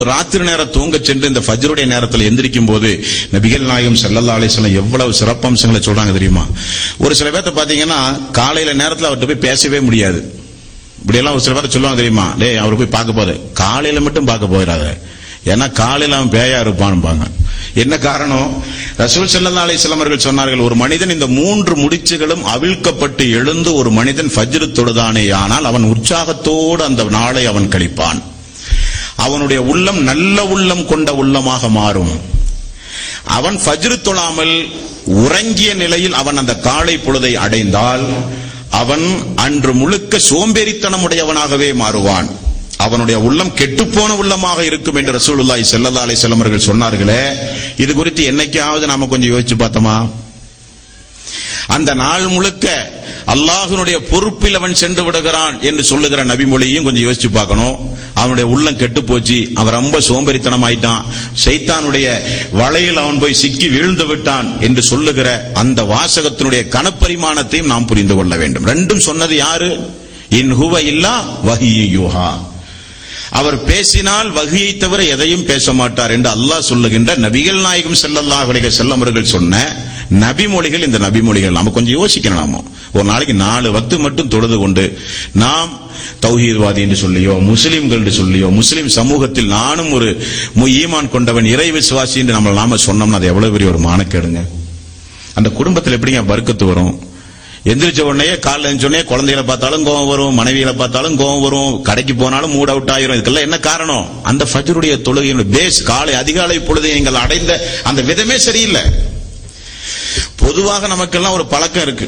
ராத்திரி நேரம் தூங்க சென்று இந்த ஃபஜ்ருடைய நேரத்தில் எந்திரிக்கும் போது நபிகள் நாயகம் ஸல்லல்லாஹு அலைஹி வஸல்லம் எவ்வளவு சிறப்பம்சங்களை சொல்றாங்க தெரியுமா? ஒரு சில பேர்த்த பாத்தீங்கன்னா காலையில நேரத்தில் அவர்கிட்ட போய் பேசவே முடியாது. இப்படியெல்லாம் ஒரு சில பேர் சொல்லுவாங்க தெரியுமா, டேய் அவர் போய் பார்க்க போது காலையில மட்டும் பார்க்க போயிடாத, ஏன்னா காலையில அவன் பேயா இருப்பான்பாங்க. என்ன காரணம்? ரசூல் ஸல்லல்லாஹு அலைஹி வஸல்லம் அவர்கள் சொன்னார்கள், ஒரு மனிதன் இந்த 3 முடிச்சுகளும் அவிழ்க்கப்பட்டு எழுந்து ஒரு மனிதன் ஃபஜ்ர் தொழுதானே ஆனால் அவன் உற்சாகத்தோடு அந்த நாளை அவன் கழிப்பான். அவனுடைய உள்ளம் நல்ல உள்ளம் கொண்ட உள்ளமாக மாறும். அவன் ஃபஜ்ர் தொழாமல் உறங்கிய நிலையில் அவன் அந்த காலை பொழுதை அடைந்தால் அவன் அன்று முழுக்க சோம்பேறித்தனமுடையவனாகவே மாறுவான். அவனுடைய உள்ளம் கெட்டுப்போன உள்ளமாக இருக்கும் என்று ரசூலுல்லாஹி ஸல்லல்லாஹு அலைஹி வஸல்லம் அவர்கள் சொன்னார்களே. இது குறித்து என்னைக்காவது நாம கொஞ்சம் யோசிச்சு பார்த்தோமா? அந்த நாள் முழுக்க அல்லாஹ்வுடைய பொறுப்பில் அவன் சென்று விடுகிறான் என்று சொல்லுகிற நபிமொழியும் கொஞ்சம் யோசிச்சு பார்க்கணும். அவனுடைய உள்ளம் கெட்டு போச்சு, அவன் ரொம்ப சோம்பேறித்தனம் ஆயிட்டான், ஷைத்தானுடைய வலையில் அவன் போய் சிக்கி வீழ்ந்து விட்டான் என்று சொல்லுகிற அந்த வாசகத்தினுடைய கனப்பரிமாணத்தையும் நாம் புரிந்து கொள்ள வேண்டும். ரெண்டும் சொன்னது யாரு? இன் ஹுவ இல்லா வஹீ யூஹா. அவர் பேசினால் வஹியை தவிர எதையும் பேச மாட்டார் என்று அல்லாஹ் சொல்லுகின்ற நபிகள் நாயகம் ஸல்லல்லாஹு அலைஹி வஸல்லம் அவர்கள் சொன்ன நபிமொழிகள் இந்த நபிமொழிகள். நாம கொஞ்சம் யோசிக்கணும். நாம ஒரு நாளைக்கு 4 வக்து மட்டும் தொழுது கொண்டு நாம் தௌஹீத்வாதி என்று சொல்லியோ, முஸ்லிம்கள் என்று சொல்லியோ, முஸ்லிம் சமூகத்தில் நானும் ஒரு ஈமான் கொண்டவன், இறை விசுவாசி என்று நாம சொன்னோம்னா அது எவ்வளவு பெரிய ஒரு மானக்கேடுங்க. அந்த குடும்பத்தில் எப்படிங்க பர்க்கத்து வரும்? எந்திரிச்ச உடனே காலைல எழுந்தோடனே குழந்தைகளை பார்த்தாலும் கோவம் வரும், மனைவிகளை பார்த்தாலும் கோவம் வரும், கடைக்கு போனாலும் மூட் அவுட் ஆயிரும். இதுக்கெல்லாம் என்ன காரணம்? அந்த ஃபஜ்ருடைய தொழுகையினுடைய பேஸ், காலை அதிகாலை பொழுதை நீங்கள் அடைந்த அந்த விதமே சரியில்லை. பொதுவாக நமக்கெல்லாம் ஒரு பழக்கம் இருக்கு.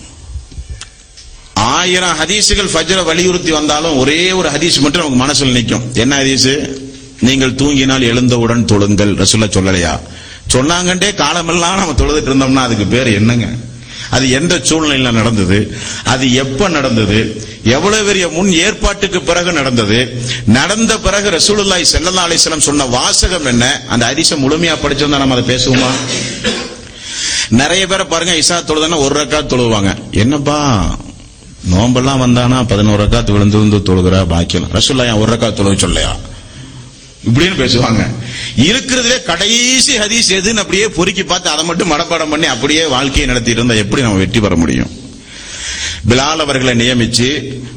1000 ஹதீசுகள் ஃபஜ்ரை வலியுறுத்தி வந்தாலும் ஒரே ஒரு ஹதீஸ் மட்டும் நமக்கு மனசுல நிற்கும். என்ன ஹதீஸ்? நீங்கள் தூங்கினால் எழுந்தவுடன் தொழுங்கள். ரசூலுல்லாஹ் சொல்லலையா? சொன்னாங்கண்டே காலமெல்லாம் நம்ம தொழுதுட்டு இருந்தோம்னா அதுக்கு பேர் என்னங்க? அது எந்த சூழ்நிலையில நடந்தது? அது எப்ப நடந்தது? எவ்வளவு பெரிய முன் ஏற்பாட்டுக்கு பிறகு நடந்தது? நடந்த பிறகு ரசூலுல்லாஹி ஸல்லல்லாஹு அலைஹி வஸல்லம் சொன்ன வாசகம் என்ன? அந்த ஹதீஸை முழுமையா படிச்சிருந்தா நம்ம அதை பேசுவோமா? நிறைய பேரை பாருங்க, இஷா தொழுதுன்னா 1 ரக்காத் தொழுவாங்க. என்னப்பா நோம்பெல்லாம் வந்தானா 11 ரக்காத் விழுந்து தொழுகிறா பாக்கியம், ரசூலுல்லாஹ் 1 ரக்காத் தொழுக சொல்லையா இப்படின்னு பேசுவாங்க. இருக்கிறதுலே கடைசி ஹதீஸ் எதுன்னு அப்படியே பொறுக்கி பார்த்து அதை மட்டும் மனப்பாடம் பண்ணி அப்படியே வாழ்க்கையை நடத்திட்டு இருந்தா எப்படி நம்ம வெற்றி பெற முடியும்? பிலால் அவர்களை நியமிச்சு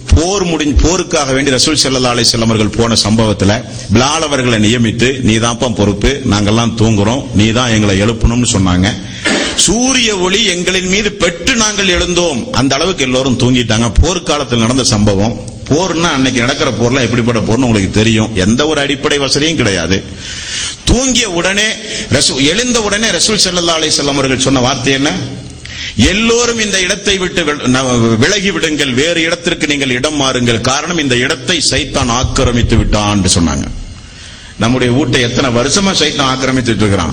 போருக்காக வேண்டி ரசூல் ஸல்லல்லாஹு அலைஹி வஸல்லம் அவர்கள் போன சம்பவத்துல பிலால் அவர்களை நியமித்து, நீதான் பொறுப்பு, நாங்கெல்லாம் தூங்குறோம், நீதான் எங்களை எழுப்பணும்னு சொன்னாங்க. சூரிய ஒளி எங்களின் மீது பெற்று நாங்கள் எழுந்தோம். அந்த அளவுக்கு எல்லோரும் தூங்கிட்டாங்க. போர்க்காலத்தில் நடந்த சம்பவம். போர்னா அன்னைக்கு நடக்கிற போர்லாம் எப்படிப்பட்ட போர்னு உங்களுக்கு தெரியும். எந்த ஒரு அடிப்படை வசதியும் கிடையாது. தூங்கிய உடனே எழுந்த உடனே ரசூல் ஸல்லல்லாஹு அலைஹி வஸல்லம் அவர்கள் சொன்ன வார்த்தை என்ன? எல்லோரும் இந்த இடத்தை விட்டு விலகி விடுங்கள், வேறு இடத்திற்கு நீங்கள் இடம் மாறுங்கள், காரணம் இந்த இடத்தை சைத்தான் ஆக்கிரமித்து விட்டான் என்று சொன்னாங்க. நம்முடைய வீட்டை எத்தனை வருஷமா சைத்தான் ஆக்கிரமித்து இருக்கிறான்.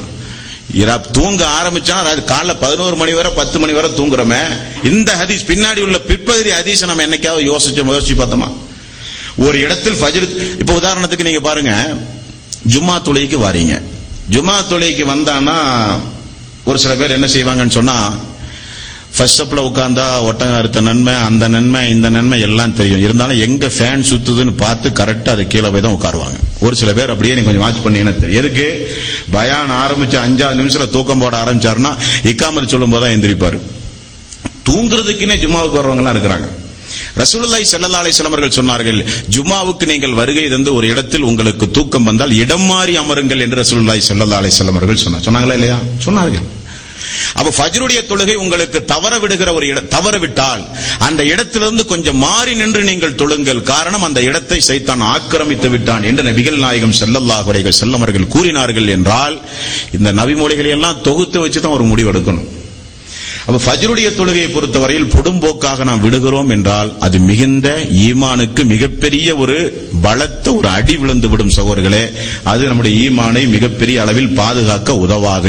தூங்க ஆரம்பிச்சா காலைல 11 மணி வரை 10 மணி வரை தூங்குறோமே. இந்த ஹதீஸ் பின்னாடி உள்ள பிற்பகுதி ஹதீஸ் நம்ம என்னைக்காவது யோசிச்சு பார்த்தோமா? ஒரு இடத்தில் ஃபஜ்ர், இப்ப உதாரணத்துக்கு நீங்க பாருங்க, ஜும்மா தொழுகைக்கு வாரீங்க. ஜும்மா தொழுகைக்கு வந்தானா ஒரு சில பேர் என்ன செய்வாங்கன்னு சொன்னா, ஃபர்ஸ்ட் ஸ்டெப்ல உட்கார்ந்தா ஒட்டகம் அறுத்த நன்மை, அந்த நன்மை, இந்த நன்மை எல்லாம் தெரியும். இருந்தாலும் எங்க ஃபேன் சுத்துதுன்னு பார்த்து கரெக்டா அது கீழே போய் தான் உட்காருவாங்க. ஒரு சில பேர் அப்படியே நீங்க கொஞ்சம் வாட்ச் பண்ணீங்கன்னா தெரியும். எதுக்கு? பயான் ஆரம்பிச்சு 5 நிமிஷத்துல தூக்கம் போட ஆரம்பிச்சாருன்னா இக்காமத் சொல்லும் போதுதான் எந்திரிப்பாரு. தூங்குறதுக்குன்னே ஜும்மாவுக்கு வர்றவங்க எல்லாம் இருக்கிறாங்க. ரசூலுல்லாஹி ஸல்லல்லாஹு அலைஹி வஸல்லம் அவர்கள் சொன்னார்கள், ஜும்மாவுக்கு நீங்கள் வருகை தந்து ஒரு இடத்தில் உங்களுக்கு தூக்கம் வந்தால் இடம் மாறி அமருங்கள் என்று ரசூலுல்லாஹி ஸல்லல்லாஹு அலைஹி வஸல்லம் அவர்கள் சொன்னாங்களா இல்லையா? சொன்னார்கள். அப்ப ஃபஜ்ருடைய தொழுகை உங்களுக்கு தவறவிட்டால் அந்த இடத்திலிருந்து கொஞ்சம் மாறி நின்று நீங்கள் தொழுங்கள், காரணம் அந்த இடத்தை சைத்தான் ஆக்கிரமித்து விட்டான் என்று நபிகள் நாயகம் ஸல்லல்லாஹு அலைஹி வஸல்லம் அவர்கள் கூறினார்கள். என்றால் இந்த நபிமொழிகளை எல்லாம் தொகுத்து வச்சுதான் ஒரு முடிவு எடுக்கணும். அப்ப ஃபஜ்ருடைய தொழுகையை பொறுத்தவரையில் பொடும்போக்காக நாம் விடுகிறோம் என்றால் அது மிகுந்த ஈமானுக்கு மிகப்பெரிய ஒரு பலத்த ஒரு அடி விழுந்து விடும் சகோதரர்களே. அது நம்முடைய ஈமானை மிகப்பெரிய அளவில் பாதுகாக்க உதவாது.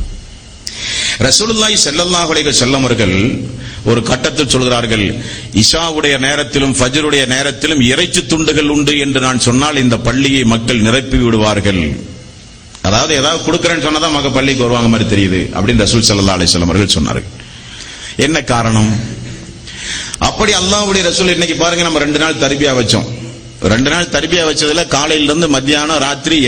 ரசூலுல்லாஹி ஸல்லல்லாஹு அலைஹி வஸல்லம் அவர்கள் ஒரு கட்டத்தில் சொல்கிறார்கள், இஷாவுடைய நேரத்திலும் ஃபஜ்ருடைய நேரத்திலும் இறைச்சி துண்டுகள் உண்டு என்று நான் சொன்னால் இந்த பள்ளியை மக்கள் நிரப்பி விடுவார்கள். அதாவது ஏதாவது கொடுக்கிறேன்னு சொன்னாதான் மக்கள் பள்ளிக்கு வருவாங்க மாதிரி தெரியுது அப்படின்னு ரசூல் ஸல்லல்லாஹு அலைஹி வஸல்லம் அவர்கள் சொன்னார்கள். என்ன காரணம்? அப்படி அல்லாஹ்வுடைய ரசூல் இன்னைக்கு பாருங்க, நம்ம 2 நாள் தர்பியா வச்சோம். 2 நாள் தர்பியா வச்சதுல காலையில இருந்து மத்தியானம் ராத்திரி